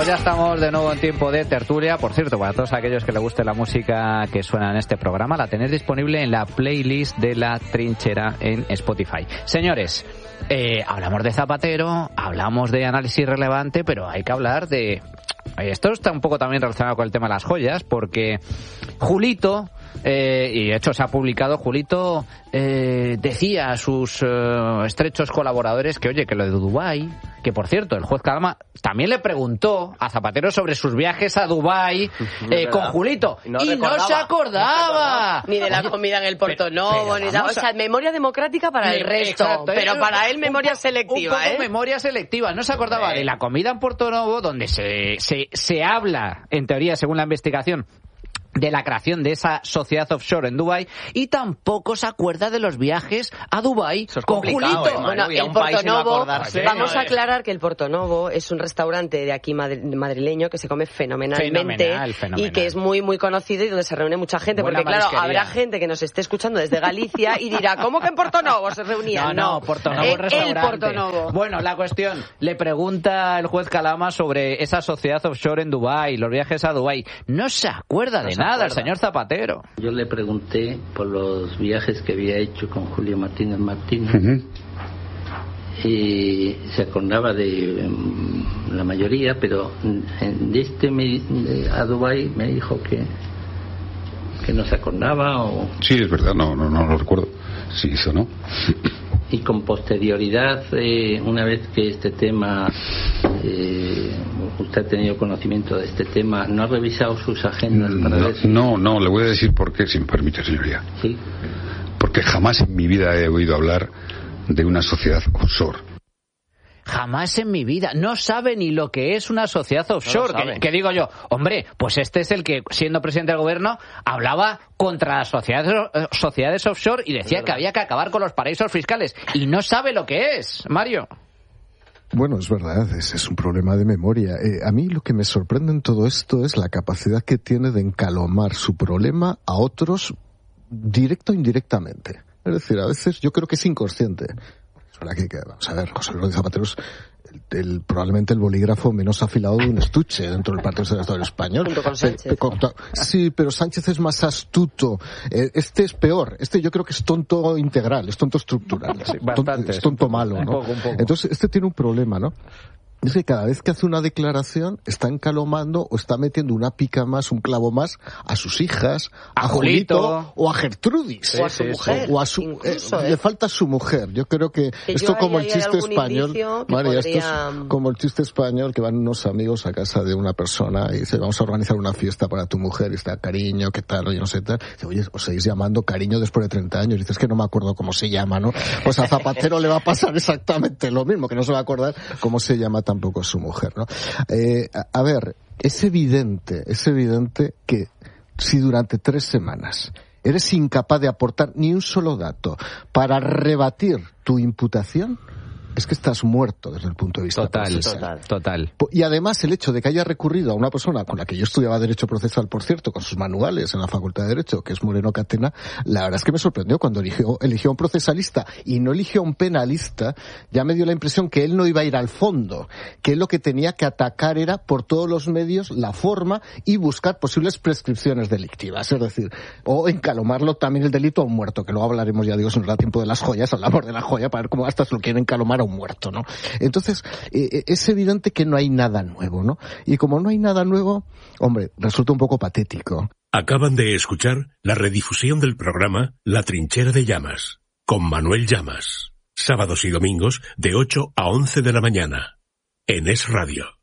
pues ya estamos de nuevo en tiempo de tertulia. Por cierto, para todos aquellos que les guste la música que suena en este programa, la tenéis disponible en la playlist de La Trinchera en Spotify. Señores, hablamos de Zapatero, hablamos de análisis relevante, pero hay que hablar de... Esto está un poco también relacionado con el tema de las joyas, porque Julito... y de hecho se ha publicado, Julito decía a sus estrechos colaboradores que, oye, que lo de Dubái, que por cierto, el juez Calama también le preguntó a Zapatero sobre sus viajes a Dubái con Julito, y no se acordaba. Ni de la comida en el Portonovo, ni nada. O sea, memoria democrática para el resto, exacto, pero para él memoria selectiva. Un poco memoria selectiva, no se acordaba de la comida en Portonovo, donde se habla, en teoría, según la investigación, de la creación de esa sociedad offshore en Dubái, y tampoco se acuerda de los viajes a Dubái con Julito. Bueno, el Portonovo, vamos a aclarar que el Portonovo es un restaurante de aquí madrileño que se come fenomenalmente y que es muy muy conocido y donde se reúne mucha gente, porque claro, habrá gente que nos esté escuchando desde Galicia y dirá, ¿cómo que en Portonovo se reunían? No, Portonovo restaurante. El Portonovo. Bueno, la cuestión, le pregunta el juez Calama sobre esa sociedad offshore en Dubái, los viajes a Dubái. No se acuerda de nada el señor Zapatero. Yo le pregunté por los viajes que había hecho con Julio Martínez Martínez, y se acordaba de la mayoría, pero de a Dubái me dijo que no se acordaba. Sí, es verdad, no lo recuerdo. Sí hizo, ¿no? Y con posterioridad, una vez que este tema, usted ha tenido conocimiento de este tema, ¿no ha revisado sus agendas para ver si... No, le voy a decir por qué, si me permite, señoría. Sí. Porque jamás en mi vida he oído hablar de una sociedad offshore. Jamás en mi vida. No sabe ni lo que es una sociedad offshore. No que digo yo, hombre, pues este es el que, siendo presidente del gobierno, hablaba contra las sociedades offshore y decía que había que acabar con los paraísos fiscales. Y no sabe lo que es, Mario. Bueno, es verdad, ese es un problema de memoria. A mí lo que me sorprende en todo esto es la capacidad que tiene de encalomar su problema a otros directo o indirectamente. Es decir, a veces yo creo que es inconsciente. Vamos a ver, José Luis Zapatero es probablemente el bolígrafo menos afilado de un estuche dentro del Partido Socialista Español. Junto con Sánchez. Sí, pero Sánchez es más astuto. Este es peor. Este yo creo que es tonto integral, es tonto estructural. Sí, bastante. Es tonto malo, ¿no? Un poco. Entonces, este tiene un problema, ¿no? Es que cada vez que hace una declaración está encalomando o está metiendo una pica más, un clavo más a sus hijas, a Julito o a Gertrudis. O a su mujer. O a su, incluso, le falta su mujer. Yo creo que esto como el chiste español, María, esto es como el chiste español que van unos amigos a casa de una persona y dice, vamos a organizar una fiesta para tu mujer, y está, cariño, ¿qué tal? Oye, no sé tal. Dice, oye, os seguís llamando cariño después de 30 años. Y dices, que no me acuerdo cómo se llama, ¿no? Pues a Zapatero le va a pasar exactamente lo mismo, que no se va a acordar cómo se llama tampoco su mujer, ¿no? A ver, es evidente que si durante 3 semanas eres incapaz de aportar ni un solo dato para rebatir tu imputación, es que estás muerto desde el punto de vista procesal. Total. Y además el hecho de que haya recurrido a una persona con la que yo estudiaba Derecho Procesal, por cierto, con sus manuales en la Facultad de Derecho, que es Moreno Catena, la verdad es que me sorprendió cuando eligió a un procesalista y no eligió a un penalista. Ya me dio la impresión que él no iba a ir al fondo, que él lo que tenía que atacar era por todos los medios la forma y buscar posibles prescripciones delictivas, es decir, o encalomarlo también el delito a un muerto, que luego hablaremos, ya digo, si nos da tiempo de las joyas, hablamos de la joya para ver cómo hasta se lo quieren encalomar a un muerto, ¿no? Entonces, es evidente que no hay nada nuevo, ¿no? Y como no hay nada nuevo, hombre, resulta un poco patético. Acaban de escuchar la redifusión del programa La Trinchera de Llamas, con Manuel Llamas. Sábados y domingos de 8 a 11 de la mañana, en Es Radio.